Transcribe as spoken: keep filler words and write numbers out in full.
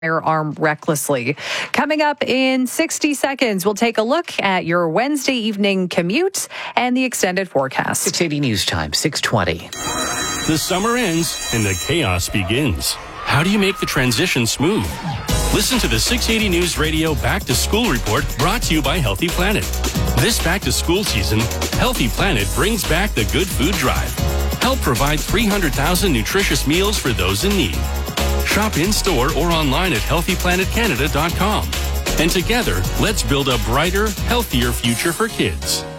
firearm recklessly. Coming up in sixty seconds, we'll take a look at your Wednesday evening commute and the extended forecast. six eighty News Time, six twenty. The summer ends and the chaos begins. How do you make the transition smooth? Listen to the six eighty News Radio Back to School Report brought to you by Healthy Planet. This back to school season, Healthy Planet brings back the Good Food Drive. Help provide three hundred thousand nutritious meals for those in need. Shop in-store or online at healthy planet canada dot com. And together, let's build a brighter, healthier future for kids.